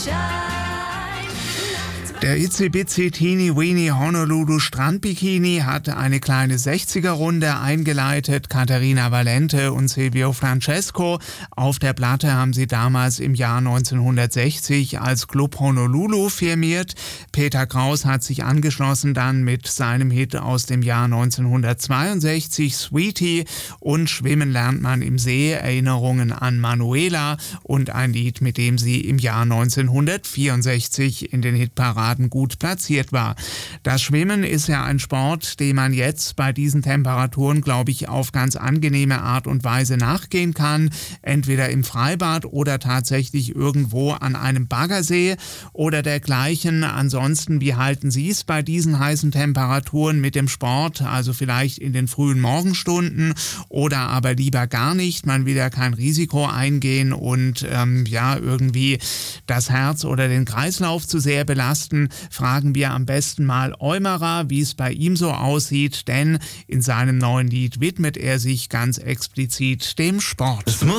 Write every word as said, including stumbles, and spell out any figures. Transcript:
Der Itsy Bitsy Teeny Weeny Honolulu Strandbikini hat eine kleine sechziger-Runde eingeleitet. Katharina Valente und Silvio Francesco. Auf der Platte haben sie damals im Jahr neunzehnhundertsechzig als Club Honolulu firmiert. Peter Kraus hat sich angeschlossen dann mit seinem Hit aus dem Jahr neunzehnhundertzweiundsechzig, Sweetie, und Schwimmen lernt man im See, Erinnerungen an Manuela, und ein Lied, mit dem sie im Jahr neunzehnhundertvierundsechzig in den Hitparaden gut platziert war. Das Schwimmen ist ja ein Sport, dem man jetzt bei diesen Temperaturen, glaube ich, auf ganz angenehme Art und Weise nachgehen kann. Entweder im Freibad oder tatsächlich irgendwo an einem Baggersee oder dergleichen. Ansonsten, wie halten Sie es bei diesen heißen Temperaturen mit dem Sport? Also vielleicht in den frühen Morgenstunden oder aber lieber gar nicht. Man will ja kein Risiko eingehen und ähm, ja irgendwie das Herz oder den Kreislauf zu sehr belasten. Fragen wir am besten mal Eumerer, wie es bei ihm so aussieht, denn in seinem neuen Lied widmet er sich ganz explizit dem Sport. Es muss